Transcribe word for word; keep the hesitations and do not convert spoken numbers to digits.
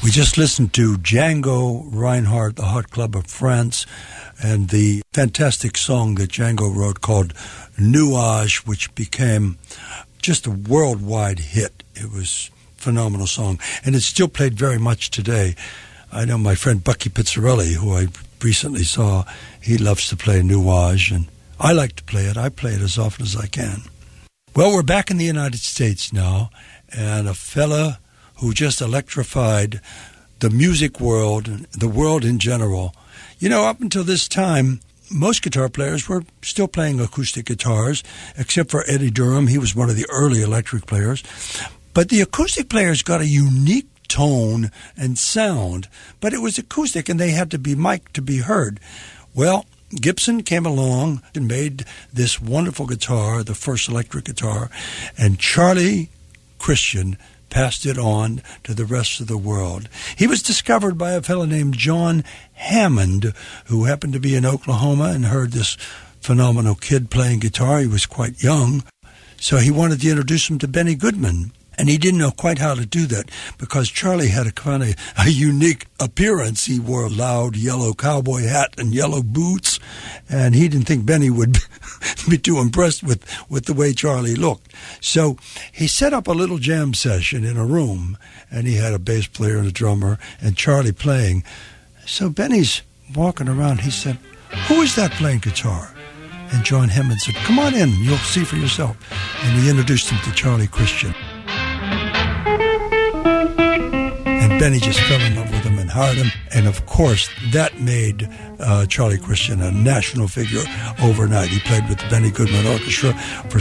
We just listened to Django Reinhardt, the Hot Club of France, and the fantastic song that Django wrote called Nuage, which became just a worldwide hit. It was a phenomenal song, and it's still played very much today. I know my friend Bucky Pizzarelli, who I recently saw, he loves to play Nuage, and I like to play it. I play it as often as I can. Well, we're back in the United States now, and a fella who just electrified the music world and the world in general. You know, up until this time, most guitar players were still playing acoustic guitars, except for Eddie Durham. He was one of the early electric players. But the acoustic players got a unique tone and sound, but it was acoustic, and they had to be mic'd to be heard. Well, Gibson came along and made this wonderful guitar, the first electric guitar, and Charlie Christian passed it on to the rest of the world. He was discovered by a fellow named John Hammond, who happened to be in Oklahoma and heard this phenomenal kid playing guitar. He was quite young, so he wanted to introduce him to Benny Goodman. And he didn't know quite how to do that because Charlie had a kind of a unique appearance. He wore a loud yellow cowboy hat and yellow boots, and he didn't think Benny would be too impressed with, with the way Charlie looked. So he set up a little jam session in a room, and he had a bass player and a drummer and Charlie playing. So Benny's walking around. He said, "Who is that playing guitar?" And John Hammond said, "Come on in, you'll see for yourself." And he introduced him to Charlie Christian. And Benny just fell in love with him and hired him. And, of course, that made uh, Charlie Christian a national figure overnight. He played with the Benny Goodman Orchestra for